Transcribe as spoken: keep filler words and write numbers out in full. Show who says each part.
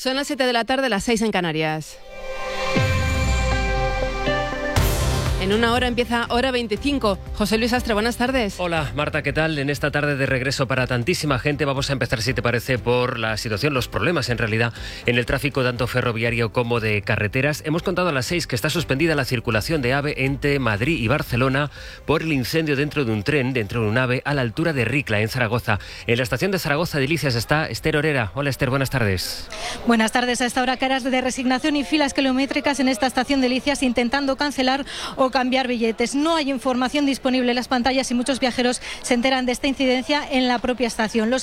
Speaker 1: Son las siete de la tarde, las seis en Canarias. En una hora empieza Hora veinticinco. José Luis Astre, buenas tardes.
Speaker 2: Hola, Marta, ¿qué tal? En esta tarde de regreso para tantísima gente vamos a empezar, si te parece, por la situación, los problemas en realidad en el tráfico tanto ferroviario como de carreteras. Hemos contado a las seis que está suspendida la circulación de AVE entre Madrid y Barcelona por el incendio dentro de un tren, dentro de un AVE, a la altura de Ricla, en Zaragoza. En la estación de Zaragoza de Delicias está Esther Orera. Hola, Esther, buenas tardes.
Speaker 3: Buenas tardes. A esta hora, caras de resignación y filas kilométricas en esta estación de Delicias intentando cancelar o cambiar billetes. No hay información disponible en las pantallas y muchos viajeros se enteran de esta incidencia en la propia estación. Los